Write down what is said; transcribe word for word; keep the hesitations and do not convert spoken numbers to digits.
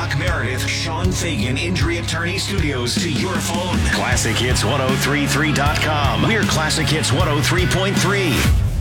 Brock Meredith, Sean Fagan Injury Attorney Studios to your phone. classic hits ten thirty-three dot com. We're Classic Hits one oh three point three.